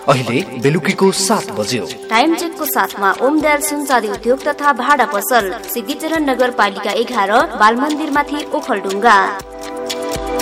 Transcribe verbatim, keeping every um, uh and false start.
अहिले बेलुकीको सात बज्यो। टाइम चेकको साथमा ओमदयाल सुनचाँदी उद्योग तथा भाडा पसल सिद्धिचरण नगरपालिका एघार बाल मन्दिरमाथि ओखलढुङ्गा।